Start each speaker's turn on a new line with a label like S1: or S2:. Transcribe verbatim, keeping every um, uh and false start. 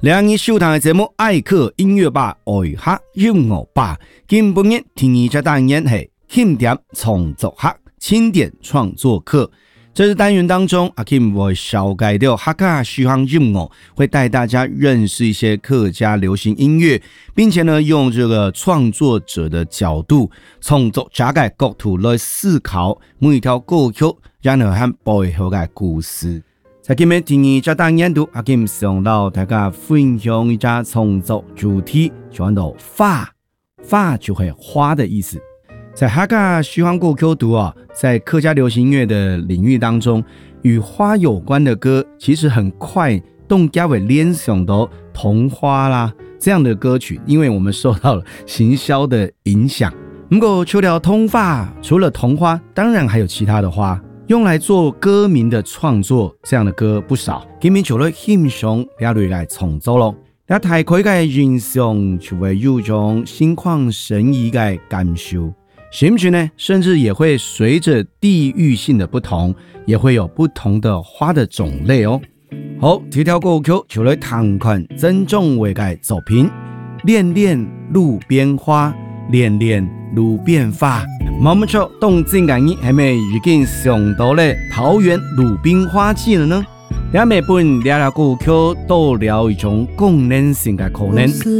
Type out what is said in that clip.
S1: 两日收听的节目《爱客音乐吧》，爱客音乐吧。今本日听一家单元是轻点创作客，轻点创作课。这是单元当中，阿 Kim 会小改掉客家西方音乐，会带大家认识一些客家流行音乐，并且呢，用这个创作者的角度，创作者的角度来思考每一条歌曲，然后和背后的故事。在今日第二则单元度，阿 Kim 想到大家分享一家创作主题，叫做花，花就是花的意思。在客家西方歌曲度啊，在客家流行音乐的领域当中，与花有关的歌，其实很快动家会联想到桐花啦这样的歌曲，因为我们受到了行销的影响。不过除了桐花，除了桐花，当然还有其他的花，用来做歌名的创作，这样的歌不少。今天除了欣赏，要来创作咯。那大概的印象就会有种心旷神怡的感受。行不行呢？甚至也会随着地域性的不同，也会有不同的花的种类哦。好，这条歌曲就来谈看曾仲伟的作品《恋恋路边花》，恋恋路边花。毛毛球动静感应，係咪已經想到了桃園魯冰花季了呢？兩尾本兩條歌曲都了一種功能性的可能。